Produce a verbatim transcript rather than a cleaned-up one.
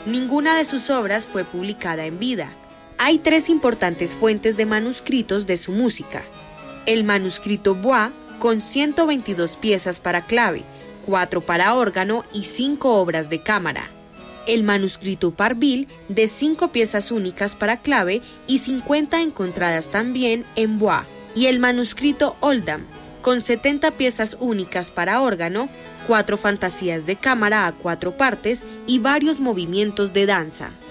Ninguna de sus obras fue publicada en vida. Hay tres importantes fuentes de manuscritos de su música. El manuscrito Bois, con ciento veintidós piezas para clave, cuatro para órgano y cinco obras de cámara. El manuscrito Parville, de cinco piezas únicas para clave y cincuenta encontradas también en Bois. Y el manuscrito Oldham, con setenta piezas únicas para órgano, cuatro fantasías de cámara a cuatro partes y varios movimientos de danza.